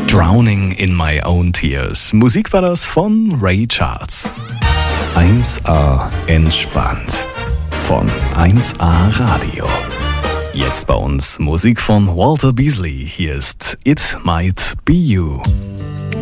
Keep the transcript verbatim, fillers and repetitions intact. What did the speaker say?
Drowning in My Own Tears. Musik war das von Ray Charles. eins A entspannt. Von eins A Radio. Jetzt bei uns Musik von Walter Beasley. Hier ist It Might Be You.